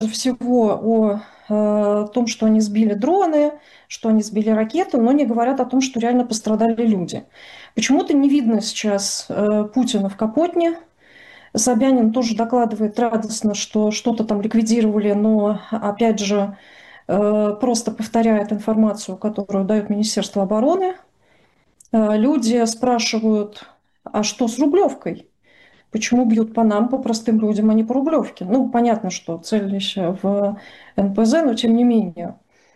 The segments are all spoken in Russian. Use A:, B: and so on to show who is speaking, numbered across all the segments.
A: всего о том, что они сбили дроны, что они сбили ракеты, но не говорят о том, что реально пострадали люди. Почему-то не видно сейчас Путина в Капотне. Собянин тоже докладывает радостно, что что-то там ликвидировали, но, опять же, просто повторяет информацию, которую дает Министерство обороны. Люди спрашивают, а что с Рублевкой? Почему бьют по нам, по простым людям, а не по Рублевке? Ну, понятно, что целились в НПЗ, но тем не менее.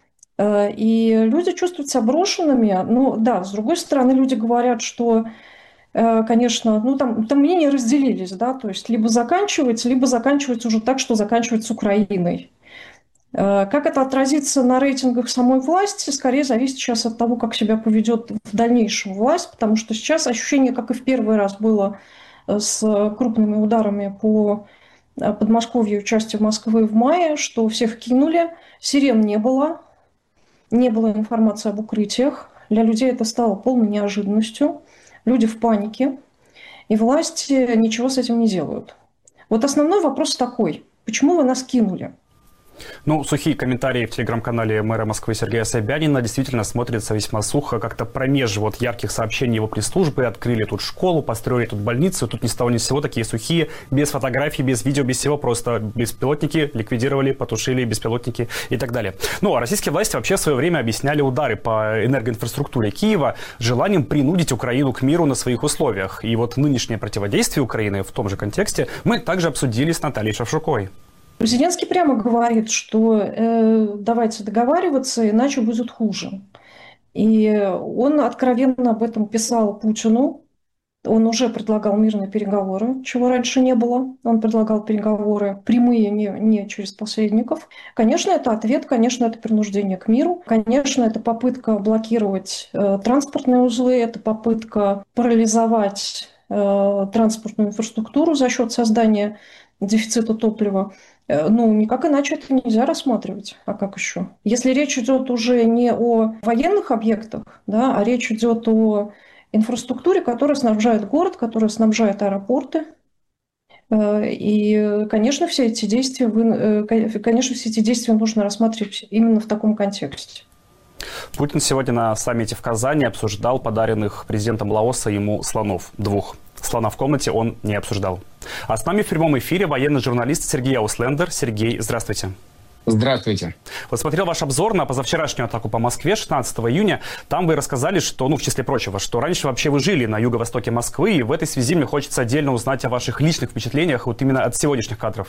A: И люди чувствуют себя брошенными. Ну, да, с другой стороны, люди говорят, что, конечно, ну, там мнения разделились, да, то есть либо заканчивается уже так, что заканчивается Украиной. Как это отразится на рейтингах самой власти, скорее зависит сейчас от того, как себя поведет в дальнейшем власть, потому что сейчас ощущение, как и в первый раз было с крупными ударами по Подмосковью, части Москвы в мае, что всех кинули, сирен не было, не было информации об укрытиях. Для людей это стало полной неожиданностью. Люди в панике, и власти ничего с этим не делают. Вот основной вопрос такой. Почему вы нас кинули?
B: Ну, сухие комментарии в телеграм-канале мэра Москвы Сергея Собянина действительно смотрятся весьма сухо, как-то промеж вот ярких сообщений его пресс-службы. Открыли тут школу, построили тут больницу, тут ни с того ни с сего такие сухие, без фотографий, без видео, без всего, просто беспилотники ликвидировали, потушили беспилотники и так далее. Ну, а российские власти вообще в свое время объясняли удары по энергоинфраструктуре Киева желанием принудить Украину к миру на своих условиях. И вот нынешнее противодействие Украины в том же контексте мы также обсудили с Натальей Шавшуковой.
A: Зеленский прямо говорит, что давайте договариваться, иначе будет хуже. И он откровенно об этом писал Путину. Он уже предлагал мирные переговоры, чего раньше не было. Он предлагал переговоры прямые, не через посредников. Конечно, это ответ, конечно, это принуждение к миру. Конечно, это попытка блокировать транспортные узлы, это попытка парализовать транспортную инфраструктуру за счет создания дефицита топлива. Ну, никак иначе это нельзя рассматривать. А как еще? Если речь идет уже не о военных объектах, да, а речь идет о инфраструктуре, которая снабжает город, которая снабжает аэропорты. И, конечно, все эти действия, нужно рассматривать именно в таком контексте.
B: Путин сегодня на саммите в Казани обсуждал подаренных президентом Лаоса ему слонов. 2. Слона в комнате он не обсуждал. А с нами в прямом эфире военный журналист Сергей Ауслендер. Сергей, здравствуйте.
C: Здравствуйте.
B: Вот смотрел ваш обзор на позавчерашнюю атаку по Москве 16 июня. Там вы рассказали, что, в числе прочего, что раньше вообще вы жили на юго-востоке Москвы. И в этой связи мне хочется отдельно узнать о ваших личных впечатлениях вот именно от сегодняшних кадров.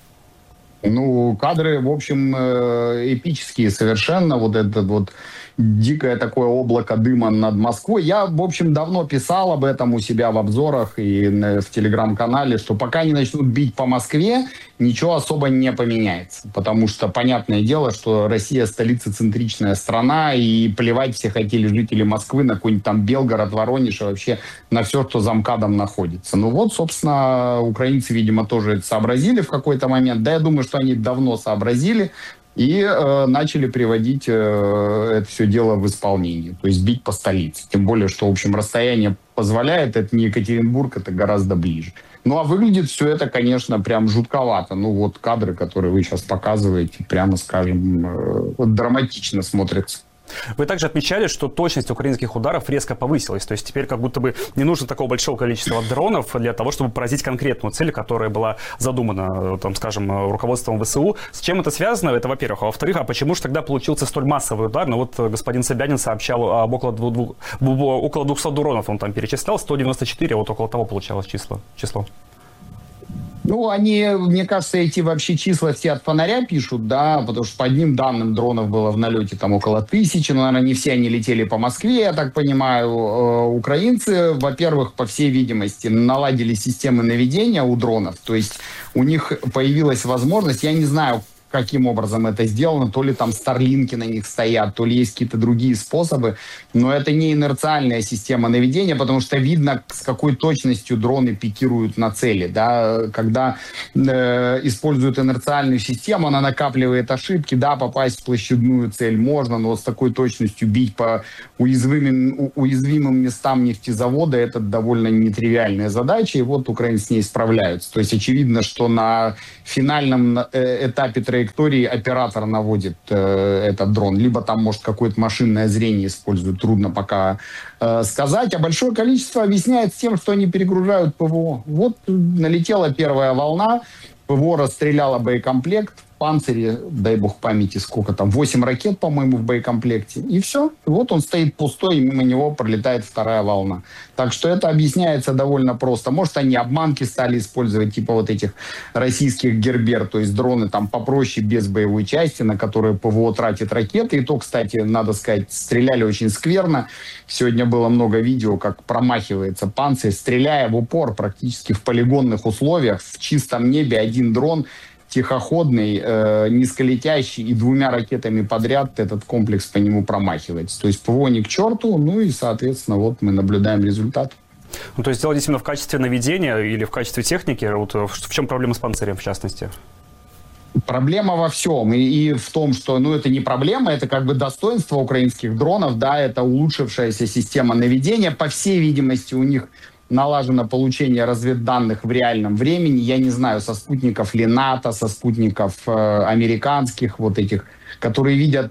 C: Кадры, в общем, эпические совершенно. Вот это вот дикое такое облако дыма над Москвой. Я, в общем, давно писал об этом у себя в обзорах и в телеграм-канале, что пока не начнут бить по Москве, ничего особо не поменяется. Потому что, понятное дело, что Россия столицецентричная страна, и плевать все хотели жители Москвы на какой-нибудь там Белгород, Воронеж, и вообще на все, что за МКАДом находится. Собственно, украинцы, видимо, тоже это сообразили в какой-то момент. Да, я думаю, что они давно сообразили и начали приводить это все дело в исполнение, то есть бить по столице. Тем более, что, в общем, расстояние позволяет, это не Екатеринбург, это гораздо ближе. А выглядит все это, конечно, прям жутковато. Кадры, которые вы сейчас показываете, прямо скажем, драматично смотрятся.
B: Вы также отмечали, что точность украинских ударов резко повысилась. То есть теперь как будто бы не нужно такого большого количества дронов для того, чтобы поразить конкретную цель, которая была задумана, руководством ВСУ. С чем это связано? Это, во-первых. А во-вторых, а почему же тогда получился столь массовый удар? Господин Собянин сообщал об около 200 дронов, он там перечислял, 194, около того получалось число.
C: Они, мне кажется, эти вообще числа все от фонаря пишут, да, потому что по одним данным дронов было в налете там около 1000, но, наверное, не все они летели по Москве, я так понимаю. Украинцы, во-первых, по всей видимости, наладили системы наведения у дронов, то есть у них появилась возможность, я не знаю, каким образом это сделано, то ли там старлинки на них стоят, то ли есть какие-то другие способы, но это не инерциальная система наведения, потому что видно, с какой точностью дроны пикируют на цели, да, когда используют инерциальную систему, она накапливает ошибки, да, попасть в площадную цель можно, но с такой точностью бить по уязвимым местам нефтезавода, это довольно нетривиальная задача, и украинцы с ней справляются. То есть очевидно, что на финальном этапе траектории траектории оператор наводит этот дрон, либо там, может, какое-то машинное зрение используют, трудно пока сказать. А большое количество объясняет тем, что они перегружают ПВО. Вот налетела первая волна, ПВО расстреляло боекомплект, в «Панцире», дай бог памяти, сколько там, 8 ракет, по-моему, в боекомплекте. И все. Вот он стоит пустой, и мимо него пролетает вторая волна. Так что это объясняется довольно просто. Может, они обманки стали использовать, типа вот этих российских Гербер, то есть дроны там попроще, без боевой части, на которые ПВО тратит ракеты. И то, кстати, надо сказать, стреляли очень скверно. Сегодня было много видео, как промахивается «Панцирь», стреляя в упор практически в полигонных условиях, в чистом небе один дрон, тихоходный, низколетящий, и 2 ракетами подряд этот комплекс по нему промахивается. То есть ПВО ни к черту, ну и, соответственно, вот мы наблюдаем результат.
B: Ну, то есть дело действительно в качестве наведения или в качестве техники? Вот в чем проблема с «Панцирем» в частности?
C: Проблема во всем. И в том, что, ну, это не проблема, это как бы достоинство украинских дронов, да, это улучшившаяся система наведения. По всей видимости, у них налажено получение разведданных в реальном времени. Я не знаю, со спутников ли НАТО, со спутников американских, вот этих, которые видят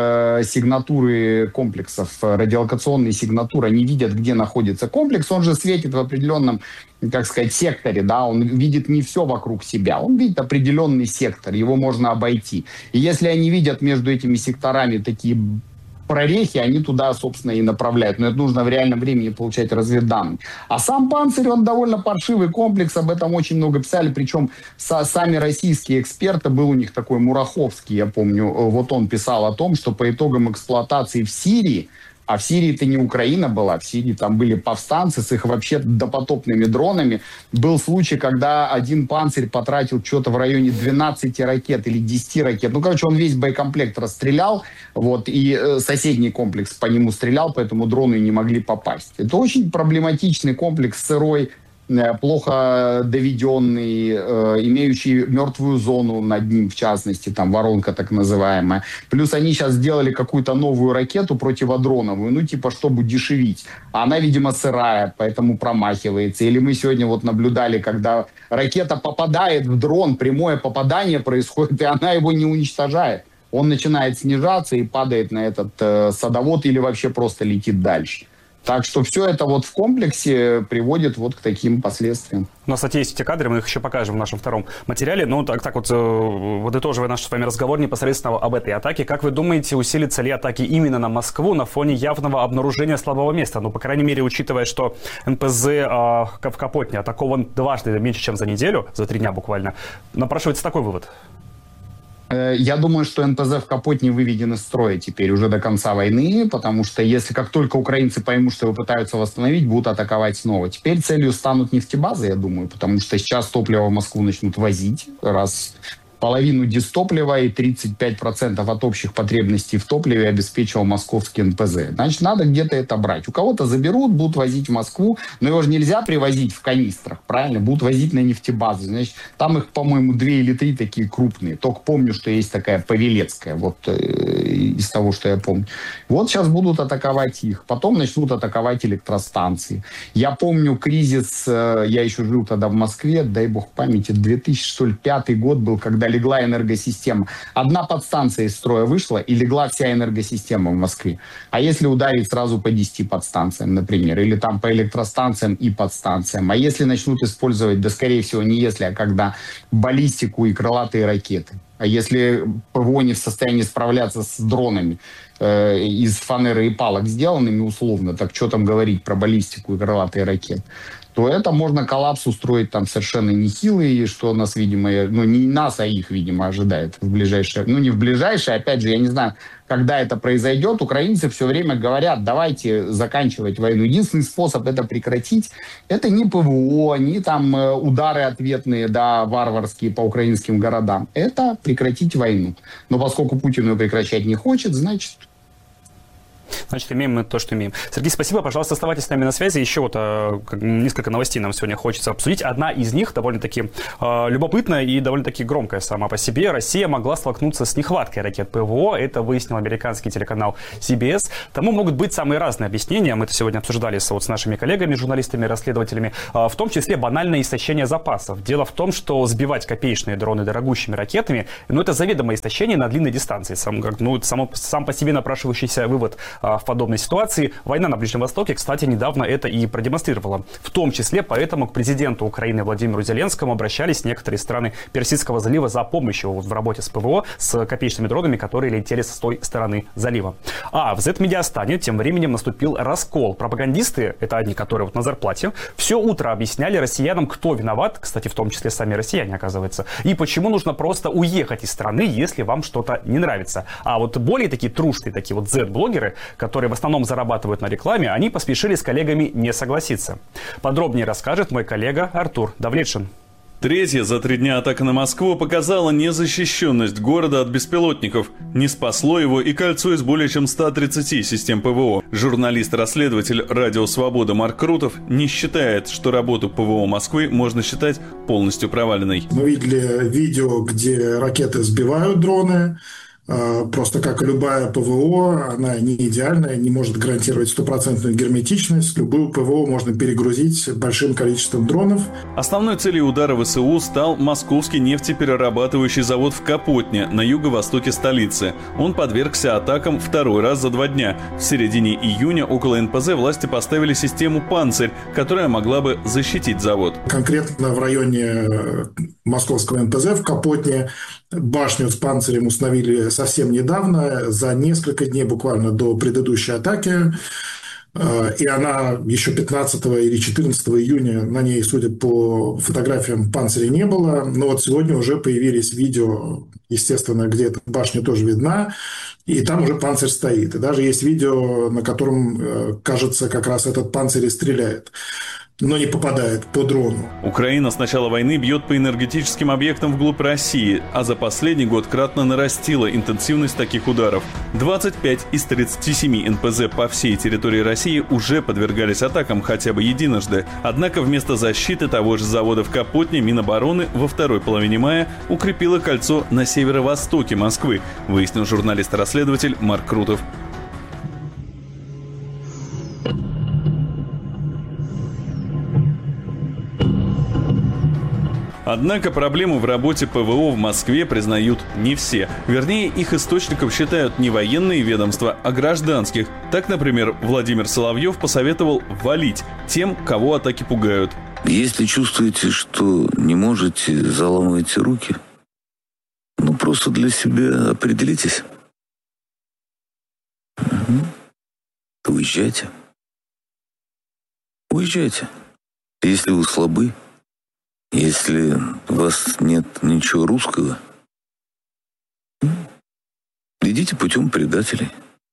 C: сигнатуры комплексов, радиолокационные сигнатуры, они видят, где находится комплекс. Он же светит в определенном, как сказать, секторе, да, он видит не все вокруг себя, он видит определенный сектор, его можно обойти. И если они видят между этими секторами такие прорехи, они туда, собственно, и направляют. Но это нужно в реальном времени получать разведданные. А сам «Панцирь», он довольно паршивый комплекс, об этом очень много писали, причем сами российские эксперты, был у них такой Мураховский, я помню, вот он писал о том, что по итогам эксплуатации в Сирии, а в Сирии это не Украина была, в Сирии там были повстанцы с их вообще допотопными дронами. Был случай, когда один «Панцирь» потратил что-то в районе 12 ракет или 10 ракет. Ну, короче, он весь боекомплект расстрелял, вот, и соседний комплекс по нему стрелял, поэтому дроны не могли попасть. Это очень проблематичный комплекс, сырой, плохо доведенный, имеющий мертвую зону над ним, в частности, там воронка так называемая. Плюс они сейчас сделали какую-то новую ракету противодроновую, ну типа чтобы дешевить. А она, видимо, сырая, поэтому промахивается. Или мы сегодня вот наблюдали, когда ракета попадает в дрон, прямое попадание происходит, и она его не уничтожает. Он начинает снижаться и падает на этот садовод или вообще просто летит дальше. Так что все это вот в комплексе приводит вот к таким последствиям.
B: У нас, кстати, есть эти кадры, мы их еще покажем в нашем втором материале. Ну, так вот, подытоживая наш с вами разговор непосредственно об этой атаке, как вы думаете, усилятся ли атаки именно на Москву на фоне явного обнаружения слабого места? Ну, по крайней мере, учитывая, что НПЗ в Капотне атакован дважды меньше, чем за неделю, за 3 дня буквально, напрашивается такой вывод.
C: Я думаю, что НПЗ в Капотне выведен из строя теперь уже до конца войны, потому что если как только украинцы поймут, что его пытаются восстановить, будут атаковать снова. Теперь целью станут нефтебазы, я думаю, потому что сейчас топливо в Москву начнут возить, раз половину дистоплива и 35% от общих потребностей в топливе обеспечивал московский НПЗ. Значит, надо где-то это брать. У кого-то заберут, будут возить в Москву, но его же нельзя привозить в канистрах, правильно? Будут возить на нефтебазы. Значит, там их, по-моему, 2 или 3 такие крупные. Только помню, что есть такая Павелецкая, вот из того, что я помню. Вот сейчас будут атаковать их. Потом начнут атаковать электростанции. Я помню кризис, я еще жил тогда в Москве, дай бог памяти, 2005 год был, когда легла энергосистема. Одна подстанция из строя вышла, и легла вся энергосистема в Москве. А если ударить сразу по 10 подстанциям, например, или там по электростанциям и подстанциям, а если начнут использовать, да скорее всего не если, а когда, баллистику и крылатые ракеты, а если ПВО не в состоянии справляться с дронами из фанеры и палок сделанными условно, так что там говорить про баллистику и крылатые ракеты, то это можно коллапс устроить там совершенно нехилый, что нас, видимо, ну не нас, а их, видимо, ожидает в ближайшее, ну не в ближайшее, опять же, я не знаю, когда это произойдет. Украинцы все время говорят, давайте заканчивать войну. Единственный способ это прекратить, это не ПВО, не там удары ответные, да, варварские по украинским городам, это прекратить войну. Но поскольку Путин ее прекращать не хочет, значит...
B: Значит, имеем мы то, что имеем. Сергей, спасибо. Пожалуйста, оставайтесь с нами на связи. Еще вот несколько новостей нам сегодня хочется обсудить. Одна из них довольно-таки любопытная и довольно-таки громкая сама по себе. Россия могла столкнуться с нехваткой ракет ПВО. Это выяснил американский телеканал CBS. Тому могут быть самые разные объяснения. Мы это сегодня обсуждали с нашими коллегами, журналистами, расследователями. В том числе банальное истощение запасов. Дело в том, что сбивать копеечные дроны дорогущими ракетами, это заведомое истощение на длинной дистанции. Сам по себе напрашивающийся вывод в подобной ситуации. Война на Ближнем Востоке, кстати, недавно это и продемонстрировала. В том числе поэтому к президенту Украины Владимиру Зеленскому обращались некоторые страны Персидского залива за помощью в работе с ПВО, с копеечными дронами, которые летели с той стороны залива. А в Z-Медиастане тем временем наступил раскол. Пропагандисты, это одни, которые на зарплате, все утро объясняли россиянам, кто виноват, кстати, в том числе сами россияне, оказывается, и почему нужно просто уехать из страны, если вам что-то не нравится. А вот более такие трушные, такие вот Z-блогеры, которые в основном зарабатывают на рекламе, они поспешили с коллегами не согласиться. Подробнее расскажет мой коллега Артур Давлетшин.
D: Третья за 3 дня атака на Москву показала незащищенность города от беспилотников. Не спасло его и кольцо из более чем 130 систем ПВО. Журналист-расследователь «Радио Свобода» Марк Крутов не считает, что работу ПВО Москвы можно считать полностью проваленной.
E: Мы видели видео, где ракеты сбивают дроны. Просто как и любая ПВО, она не идеальная, не может гарантировать стопроцентную герметичность. Любую ПВО можно перегрузить большим количеством дронов.
D: Основной целью удара ВСУ стал московский нефтеперерабатывающий завод в Капотне на юго-востоке столицы. Он подвергся атакам второй раз за 2 дня. В середине июня около НПЗ власти поставили систему «Панцирь», которая могла бы защитить завод.
E: Конкретно в районе московского НПЗ в Капотне башню с «Панцирем» установили совсем недавно, за несколько дней буквально до предыдущей атаки. И она еще 15 или 14 июня, на ней, судя по фотографиям, «Панциря» не было. Но вот сегодня уже появились видео, естественно, где эта башня тоже видна, и там уже «Панцирь» стоит. И даже есть видео, на котором, кажется, как раз этот «Панцирь» и стреляет, но не попадает по дрону.
D: Украина с начала войны бьет по энергетическим объектам вглубь России, а за последний год кратно нарастила интенсивность таких ударов. 25 из 37 НПЗ по всей территории России уже подвергались атакам хотя бы единожды. Однако вместо защиты того же завода в Капотне Минобороны во второй половине мая укрепило кольцо на северо-востоке Москвы, выяснил журналист-расследователь Марк Крутов. Однако проблему в работе ПВО в Москве признают не все. Вернее, их источником считают не военные ведомства, а гражданских. Так, например, Владимир Соловьев посоветовал валить тем, кого атаки пугают.
F: Если чувствуете, что не можете, заламывайте руки. Просто для себя определитесь. Уезжайте. Уезжайте. Если вы слабы, если у вас нет ничего русского, идите путем предателей.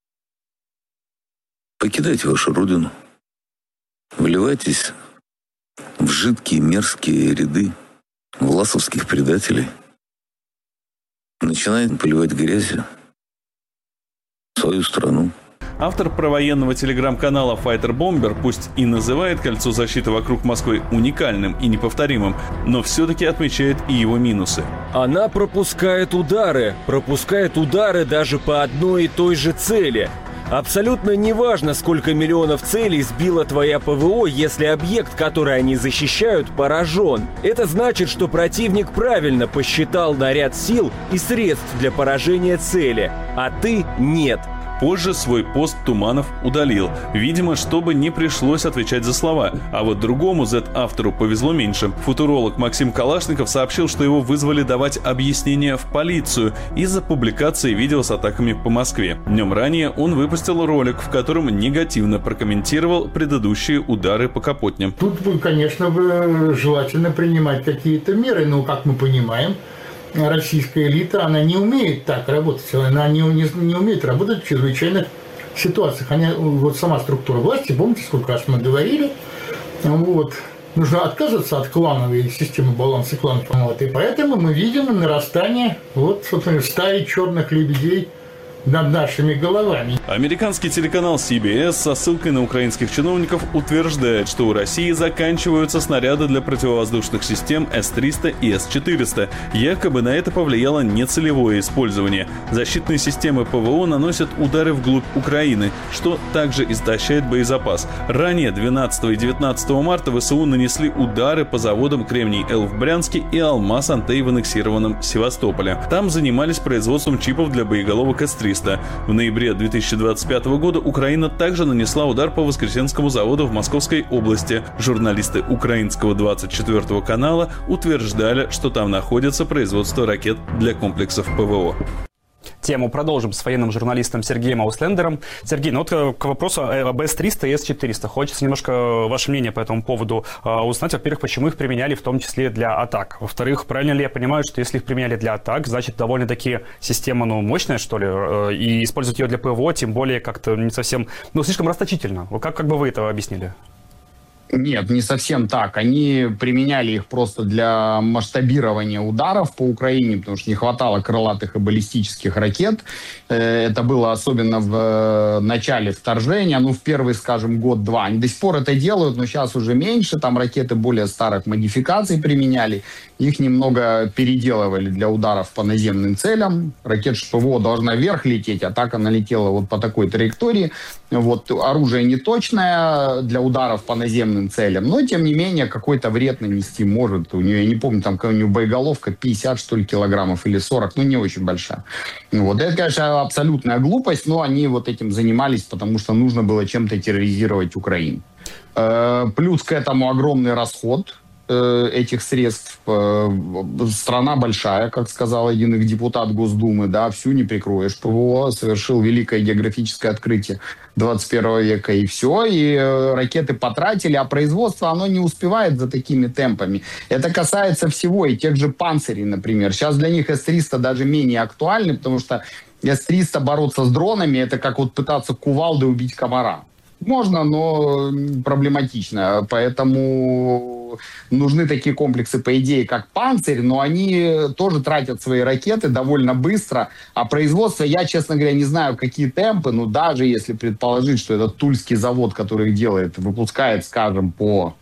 F: Покидайте вашу родину. Вливайтесь в жидкие, мерзкие ряды власовских предателей. Начинайте поливать грязью свою страну.
D: Автор провоенного телеграм-канала Fighter Bomber пусть и называет кольцо защиты вокруг Москвы уникальным и неповторимым, но все-таки отмечает и его минусы.
G: Она пропускает удары даже по одной и той же цели. Абсолютно неважно, сколько миллионов целей сбила твоя ПВО, если объект, который они защищают, поражен. Это значит, что противник правильно посчитал наряд сил и средств для поражения цели, а ты нет.
D: Позже свой пост Туманов удалил, видимо, чтобы не пришлось отвечать за слова. А вот другому Z-автору повезло меньше. Футуролог Максим Калашников сообщил, что его вызвали давать объяснения в полицию из-за публикации видео с атаками по Москве. Днем ранее он выпустил ролик, в котором негативно прокомментировал предыдущие удары по Капотне.
H: Тут, конечно, желательно принимать какие-то меры, но, как мы понимаем, российская элита, она не умеет так работать, она не умеет работать в чрезвычайных ситуациях. Вот сама структура власти, помните, сколько раз мы говорили, нужно отказываться от клановой системы баланса кланов. И поэтому мы видим нарастание собственно, стаи черных лебедей над нашими головами.
D: Американский телеканал CBS со ссылкой на украинских чиновников утверждает, что у России заканчиваются снаряды для противовоздушных систем С-300 и С-400. Якобы на это повлияло нецелевое использование. Защитные системы ПВО наносят удары вглубь Украины, что также истощает боезапас. Ранее, 12 и 19 марта, ВСУ нанесли удары по заводам Кремний-Л в Брянске и Алмаз-Антей в аннексированном Севастополе. Там занимались производством чипов для боеголовок С-300. В ноябре 2025 года Украина также нанесла удар по Воскресенскому заводу в Московской области. Журналисты украинского 24-го канала утверждали, что там находится производство ракет для комплексов ПВО.
B: Тему продолжим с военным журналистом Сергеем Ауслендером. Сергей, ну вот к вопросу об С-300 и С-400. Хочется немножко ваше мнение по этому поводу узнать. Во-первых, почему их применяли в том числе для атак. Во-вторых, правильно ли я понимаю, что если их применяли для атак, значит, довольно-таки система, мощная, что ли, и использовать ее для ПВО, тем более как-то не совсем, слишком расточительно. Как бы вы это объяснили?
C: Нет, не совсем так. Они применяли их просто для масштабирования ударов по Украине, потому что не хватало крылатых и баллистических ракет. Это было особенно в начале вторжения, в первый, скажем, год-два. Они до сих пор это делают, но сейчас уже меньше. Там ракеты более старых модификаций применяли. Их немного переделывали для ударов по наземным целям. Ракета ПВО должна вверх лететь, а так она летела вот по такой траектории. Оружие не точное для ударов по наземным целям, но, тем не менее, какой-то вред нанести может. У нее, я не помню, там у нее боеголовка 50, что ли, килограммов или 40, не очень большая. Это, конечно, абсолютная глупость, но они этим занимались, потому что нужно было чем-то терроризировать Украину. Плюс к этому огромный расход этих средств. Страна большая, как сказал один их депутат Госдумы, всю не прикроешь. ПВО совершил великое географическое открытие 21 века, и все. И ракеты потратили, а производство, оно не успевает за такими темпами. Это касается всего, и тех же «Панцирей», например. Сейчас для них С-300 даже менее актуальны, потому что С-300 бороться с дронами, это как пытаться кувалдой убить комара. Можно, но проблематично. Поэтому нужны такие комплексы, по идее, как «Панцирь», но они тоже тратят свои ракеты довольно быстро. А производство, я, честно говоря, не знаю, какие темпы, но даже если предположить, что этот тульский завод, который их делает, выпускает, скажем, по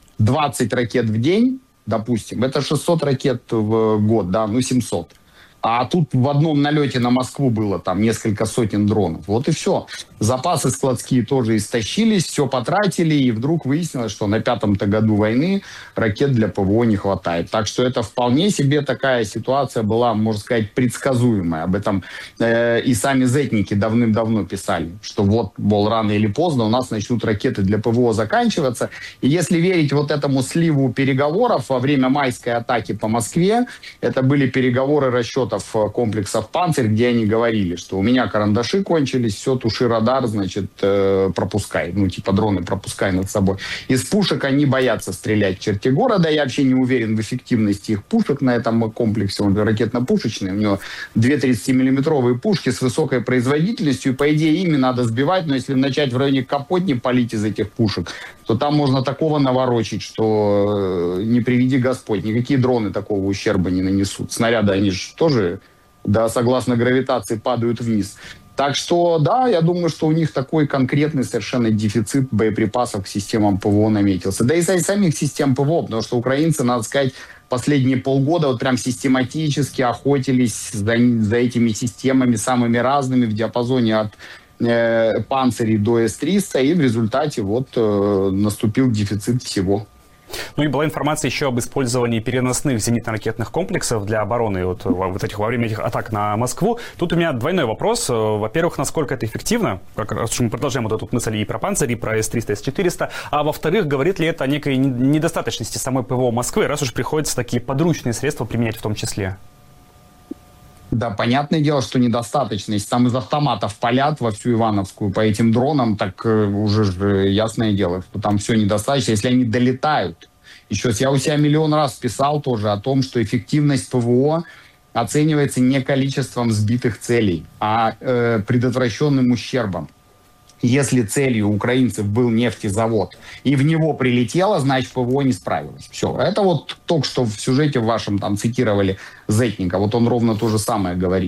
C: 20 ракет в день, допустим, это 600 ракет в год, 700. А тут в одном налете на Москву было несколько сотен дронов. Вот и все. Запасы складские тоже истощились, все потратили, и вдруг выяснилось, что на 5-м году войны ракет для ПВО не хватает. Так что это вполне себе такая ситуация была, можно сказать, предсказуемая. Об этом и сами зетники давным-давно писали, что рано или поздно у нас начнут ракеты для ПВО заканчиваться. И если верить этому сливу переговоров во время майской атаки по Москве, это были переговоры расчетов комплексов «Панцирь», где они говорили, что у меня карандаши кончились, все, туши радар, пропускай. Дроны пропускай над собой. Из пушек они боятся стрелять в черте города. Я вообще не уверен в эффективности их пушек на этом комплексе. Он ракетно-пушечный. У него 2 30-миллиметровые пушки с высокой производительностью. И, по идее, ими надо сбивать. Но если начать в районе Капотни палить из этих пушек, то там можно такого наворочить, что не приведи Господь. Никакие дроны такого ущерба не нанесут. Снаряды, они же тоже, согласно гравитации, падают вниз. Так что, я думаю, что у них такой конкретный совершенно дефицит боеприпасов к системам ПВО наметился. Да и самих систем ПВО, потому что украинцы, надо сказать, последние полгода прям систематически охотились за этими системами самыми разными в диапазоне от «Панцирей» до С-300, и в результате наступил дефицит всего.
B: И была информация еще об использовании переносных зенитно-ракетных комплексов для обороны во время этих атак на Москву. Тут у меня двойной вопрос. Во-первых, насколько это эффективно? Мы продолжаем эту мысль и про «Панцирь», и про С-300, С-400. А во-вторых, говорит ли это о некой недостаточности самой ПВО Москвы, раз уж приходится такие подручные средства применять в том числе?
C: Да, понятное дело, что недостаточно. Если там из автоматов палят во всю Ивановскую по этим дронам, так уже же ясное дело, что там все недостаточно, если они долетают. Еще я у себя миллион раз писал тоже о том, что эффективность ПВО оценивается не количеством сбитых целей, а предотвращенным ущербом. Если целью украинцев был нефтезавод, и в него прилетело, значит, ПВО не справилось. Все. Это только что в сюжете вашем цитировали Зетника. Он ровно то же самое говорит.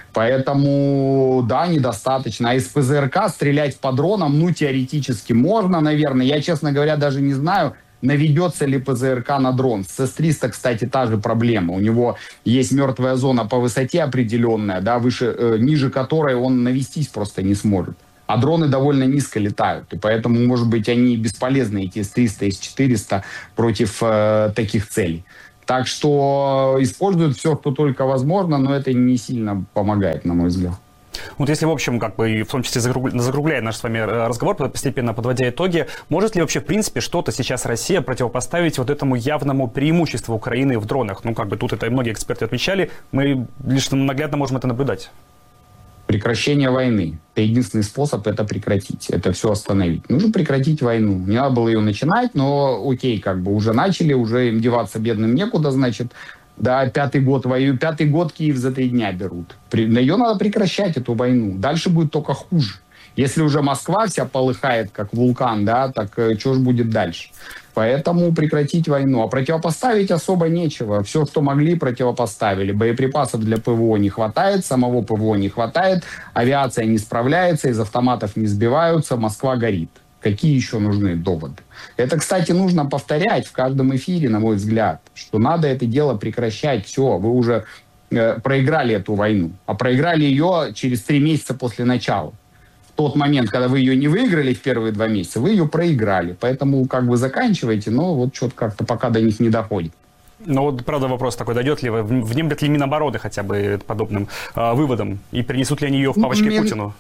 C: Поэтому, да, недостаточно. А из ПЗРК стрелять по дронам, ну, теоретически можно, наверное. Я, честно говоря, даже не знаю, наведется ли ПЗРК на дрон. С С-300, кстати, та же проблема. У него есть мертвая зона по высоте определенная, да, ниже которой он навестись просто не сможет. А дроны довольно низко летают. И поэтому, может быть, они бесполезны, эти С-300, С-400 против таких целей. Так что используют все, что только возможно, но это не сильно помогает, на мой взгляд.
B: Вот если, в общем, как бы, и в том числе закругляя наш с вами разговор, постепенно подводя итоги, может ли вообще, в принципе, что-то сейчас Россия противопоставить вот этому явному преимуществу Украины в дронах? Ну, как бы тут это и многие эксперты отмечали, мы лишь наглядно можем это наблюдать.
C: Прекращение войны. Это единственный способ это прекратить, это все остановить. Нужно прекратить войну. Не надо было ее начинать, но окей, как бы уже начали, уже им деваться бедным некуда, значит, да, 5-й год воюют, 5-й год Киев за 3 дня берут. Ее надо прекращать, эту войну. Дальше будет только хуже. Если уже Москва вся полыхает, как вулкан, да, так что же будет дальше? Поэтому прекратить войну. А противопоставить особо нечего. Все, что могли, противопоставили. Боеприпасов для ПВО не хватает, самого ПВО не хватает, авиация не справляется, из автоматов не сбиваются, Москва горит. Какие еще нужны доводы? Это, кстати, нужно повторять в каждом эфире, на мой взгляд, что надо это дело прекращать. Все, вы уже проиграли эту войну. А проиграли ее через 3 месяца после начала. В тот момент, когда вы ее не выиграли в первые 2 месяца, вы ее проиграли. Поэтому как бы заканчиваете, но вот что-то как-то пока до них не доходит.
B: Ну вот, правда, вопрос такой, дойдет ли, внемлет ли Минобороны хотя бы подобным выводом? И принесут ли они ее в папочке Путину?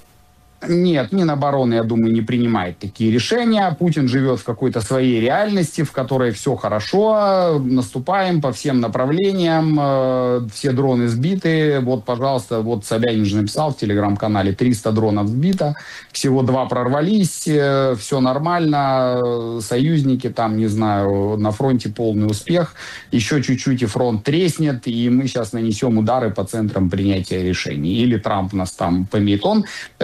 C: Нет, Минобороны, я думаю, не принимает такие решения. Путин живет в какой-то своей реальности, в которой все хорошо, наступаем по всем направлениям, все дроны сбиты. Вот, пожалуйста, вот Собянин же написал в телеграм-канале, 300 дронов сбито, всего 2 прорвались, все нормально, союзники там, не знаю, на фронте полный успех, еще чуть-чуть и фронт треснет, и мы сейчас нанесем удары по центрам принятия решений. Или Трамп нас там помеет. Он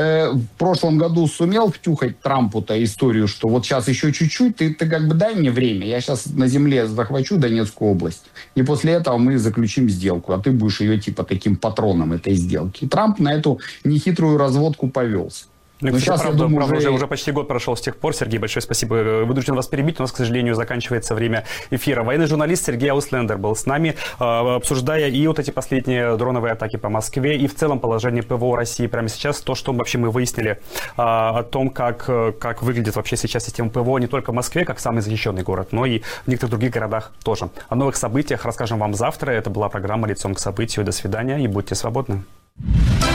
C: в прошлом году сумел втюхать Трампу-то историю, что вот сейчас еще чуть-чуть, ты как бы дай мне время, я сейчас на земле захвачу Донецкую область, и после этого мы заключим сделку, а ты будешь ее типа таким патроном этой сделки. И Трамп на эту нехитрую разводку повелся.
B: Ну, кстати, сейчас, правда, я думаю, уже почти год прошел с тех пор. Сергей, большое спасибо. Вынужден вас перебить. У нас, к сожалению, заканчивается время эфира. Военный журналист Сергей Ауслендер был с нами, обсуждая и вот эти последние дроновые атаки по Москве, и в целом положение ПВО России прямо сейчас. То, что вообще мы выяснили о том, как выглядит вообще сейчас система ПВО не только в Москве, как самый защищенный город, но и в некоторых других городах тоже. О новых событиях расскажем вам завтра. Это была программа «Лицом к событию». До свидания и будьте свободны.